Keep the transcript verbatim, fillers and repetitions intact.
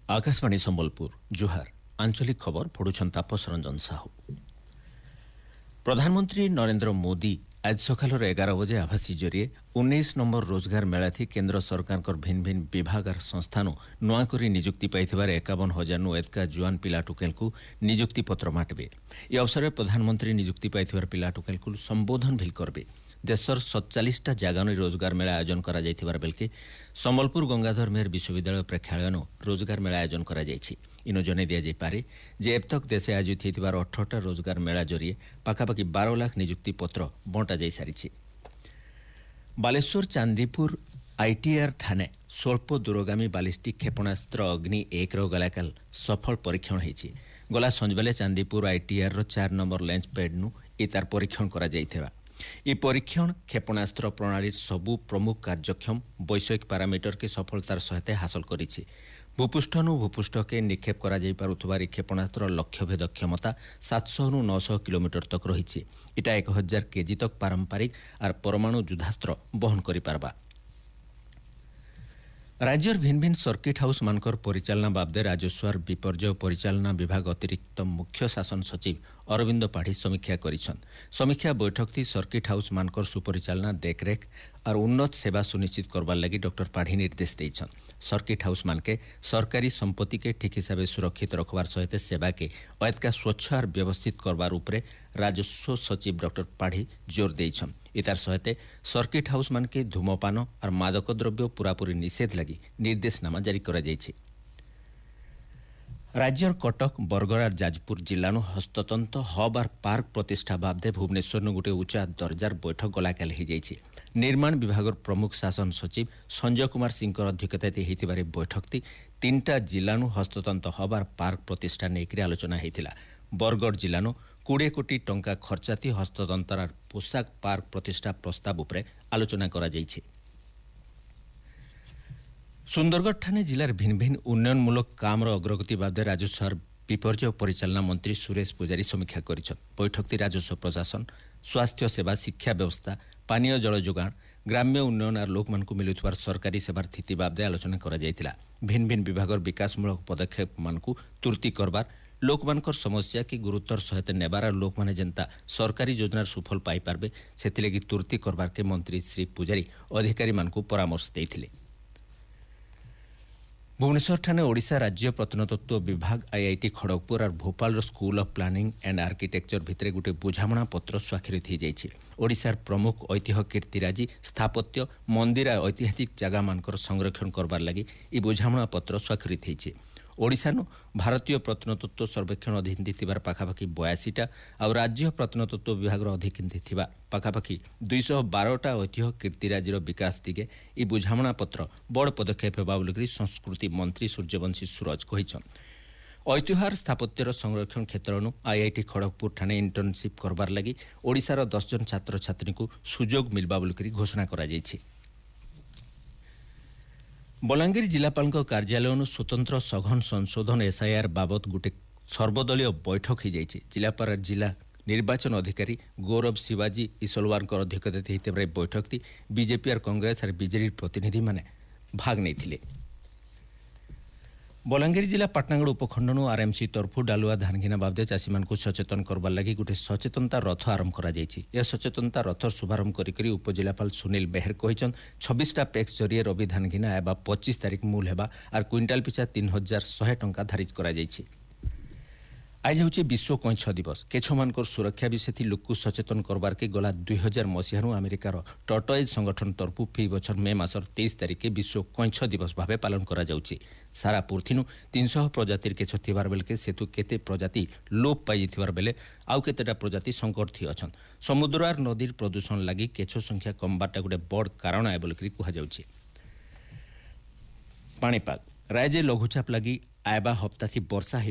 आकाशवाणी संबलपुर जुहार आंचलिक खबर पढ़ुछन तापस रंजन साहू। प्रधानमंत्री नरेंद्र मोदी आज सकाल एगार बजे आभासी जरिए उन्नीस नंबर रोजगार मेला थी केंद्र सरकार भिन्न भिन्न विभाग और संस्थान नुआक निजुक्ति पाई एकावन हजार नु एतका जुआन पिला टुकेल को निजुक्ति पत्र माटबे। यह अवसर में प्रधानमंत्री निजुक्ति पाई पिला टुकेल को संबोधन भी करबे। देशर सतचालीस टा जगह रोजगार मेला आयोजन करा जायथिबार बेलके संबलपुर गंगाधर मेहर विश्वविद्यालय प्रेक्षालय रोजगार मेला आयोजन करा जायछि। इनो जने दिया जाय पारे जे अब तक देशे आयोजित होइतिबार अठारह टा रोजगार मेला जरिए पाखापाखि बारह लाख निजुक्ति पत्र बंटा जाय सारिछि। बालेश्वर चांदीपुर आईटीआर ठाणे स्वल्प दूरगामी बालिस्टिक क्षेपणास्त्र अग्नि एक रो गलाकाल सफल परीक्षण होइछि। गला संजबेले चांदीपुर आईटीआर रो चार नंबर लॉन्च पैड नु इतार परीक्षण करा जायथिबा। ये परीक्षण क्षेपणास्त्र प्रणाली सबु प्रमुख कार्यक्षम वैषयिक पैरामीटर के सफलतार सहित हासिल करिछि। भूपृष्ठ नु भूपृष्ठ के निक्षेप करा जाय पारुथबार क्षेपणास्त्र लक्ष्यभेद क्षमता सात सौ नु नौ सौ किलोमीटर तक रहिछि। इटा एक हजार केजी तक पारंपरिक और परमाणु युद्धास्त्र बहन करि पारबा। राज्यर भिन्न भिन्न सर्किट हाउस मानकर परिचालना बाबदे राजस्व विपर्यय परिचालना विभाग अतिरिक्त मुख्य शासन सचिव अरविंद पाढ़ी समीक्षा करिछन। समीक्षा बैठक थी सर्किट हाउस मानकर सुपरिचालना देखरेख और उन्नत सेवा सुनिश्चित करबार लगी डॉक्टर पाढ़ी निर्देश देइछन। सर्किट हाउस मानके सरकारी संपत्ति के ठीक हिसाब से सुरक्षित रखबार सहित सेवा के अयतका स्वच्छ और व्यवस्थित करबार उपरे राजस्व सचिव डॉक्टर पाढ़ी जोर देइछन। इतार सहित सर्किट हाउस मानके धूमपान और मादक द्रव्य पूरापूरी निषेध लगी निर्देशनामा जारी करा जायछि। राज्यर कटक बरगड़ और जाजपुर जिल्लानु हस्ततंत हब और पार्क प्रतिष्ठा बाबदे भुवनेश्वर गोटे उच्चा दर्जार बैठक गलाकाल हो जाइछि। निर्माण विभाग प्रमुख शासन सचिव संजय कुमार सिंह अध्यक्षता होइतिबारे बैठक थी तीनटा जिल्लानु हस्ततंत हब और पार्क प्रतिष्ठा नेकरी आलोचना होइतिला। बरगड़ जिल्लानु कोड़े कोटी टंका खर्चाती हस्ततंत और पोशाक पार्क प्रतिष्ठा प्रस्ताव उपरे आलोचना करा जाइछि। सुंदरगढ़ ठाणे जिलार भिन्न भिन्न उन्नयनमूलक कामर अग्रगति बाबदे राजस्व विपर्यय परिचालना मंत्री सुरेश पुजारी समीक्षा करिछन। बैठक थी राजस्व प्रशासन स्वास्थ्य सेवा शिक्षा व्यवस्था पानीय जल जोगाण ग्राम्य उन्नयन और लोक मानकु मिलुथबार सरकारी सेवार स्थिति बाबदे आलोचना करा जायतिला। भिन्न भिन्न विभागर विकासमूलक पदक्षेप मानकु तुर्ती करबार लोक मानकर समस्या की गुरुत्वर सहित नेबार लोक माने जनता सरकारी योजनार सुफल पाई पारबे सेतिलेगी तुर्ती करबार के मंत्री श्री पुजारी अधिकारी मानकु परामर्श देइथिले। भुवनेश्वर ठाणे ओडिशा राज्य प्रत्नतत्व विभाग आईआईटी खड़गपुर और Bhopal school of planning and architecture भितरे गोटे बुझामणा पत्र स्वाक्षरित हो जाइछि। ओडिशार प्रमुख ऐतिह्य कीर्तिराजी स्थापत्य मंदिर और ऐतिहासिक जगह मानकर संरक्षण करबार लगी ई बुझामणा पत्र स्वाक्षरित होइछि। ओडिशानु भारतीय प्रत्नतत्व सर्वेक्षण अधीन थिबार पाखापाखि बयासीटा और राज्य प्रत्नतत्व विभाग अधीन थिबा पाखापाखि दुईश बारटा ऐतिह्य कीर्तिराजीर विकास दिगे ई बुझामणा पत्र बड़ पदक्षेप हेबा बोली संस्कृति मंत्री सूर्यवंशी सूरज कहिछन। ऐतिह्य स्थापत्यर संरक्षण क्षेत्रनु आईआईटी खड़गपुर ठाणे इंटर्नशिप करबार लगी ओडिशार दस जन छात्र छात्री को सुजोग मिलबा बोली घोषणा करा जायछि। बलांगीर जिलापाल कार्यालय स्वतंत्र सघन संशोधन एसआईआर बाबत गोटे सर्वदलीय बैठक हो जाइए। जिलापाल जिला निर्वाचन अधिकारी गौरव शिवाजी इसलवार अध्यक्षता होते बैठक थी बीजेपी और कांग्रेस और बीजेडी प्रतिनिधि माने भाग नहीं। बलांगीर जिला पाटनागढ़ उपखंड आरएमसी तरफु डालुआ धानघिना बाबदे चाषी मानकु सचेतन करबार लगी गोटे सचेतनता रथ आरंभ करा जायछि। यह सचेतनता रथर शुभारंभ करी उपजिलापाल सुनील बेहर कहिछन छब्बीस टा पैक्स जरिए रवि धानघिना एबा पच्चीस तारीख मूल हेबा और क्विंटाल पिछा तीन हजार शहे टंका धारिज करा जायछि। आज हूँ विश्व कइंछ दिवस। केछ मानकर सुरक्षा विषय थी लोक सचेतन करबार के गला दुई हजार मसीहारू अमेरिकार टर्टोइज संगठन तरफु फी बछर मे मासर तेईस तारीख के विश्व कइंछ दिवस भाव पालन करा जाउछि। सारा पृथ्वी तीन सौ प्रजातिर केछ थिबार बेलके सेतु केते प्रजाति लोप पाई थिबार बेले आउ केतेटा प्रजाति संकट थी अछन। समुद्र और नदीर प्रदूषण लगी केछ संख्या कमबाटा गोटे बड़ कारण आए बोली कहा जाउछि। पाणीपाग राज्य लघुचाप लगी आयबा हप्ता थी वर्षा